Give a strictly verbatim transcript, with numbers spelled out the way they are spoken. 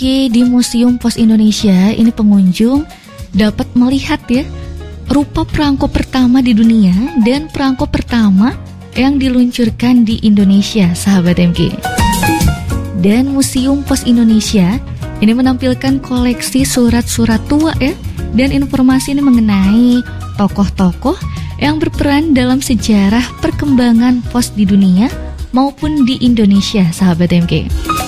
Oke, di Museum Pos Indonesia ini pengunjung dapat melihat ya rupa perangko pertama di dunia dan perangko pertama yang diluncurkan di Indonesia, sahabat M K. Dan Museum Pos Indonesia ini menampilkan koleksi surat-surat tua ya, dan informasi ini mengenai tokoh-tokoh yang berperan dalam sejarah perkembangan pos di dunia maupun di Indonesia, sahabat M K.